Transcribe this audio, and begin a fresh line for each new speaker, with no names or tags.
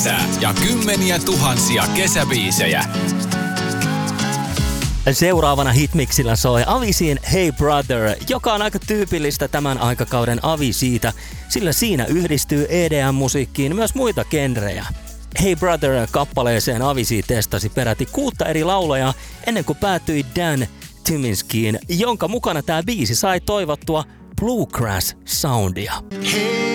Ja kymmeniä tuhansia kesäbiisejä.
Seuraavana Hitmixillä soi Aviciin Hey Brother, joka on aika tyypillistä tämän aikakauden Aviciita, sillä siinä yhdistyy EDM-musiikkiin myös muita genrejä. Hey Brother-kappaleeseen Avicii testasi peräti 6 eri laulajaa ennen kuin päätyi Dan Tyminskiin, jonka mukana tämä biisi sai toivottua bluegrass-soundia.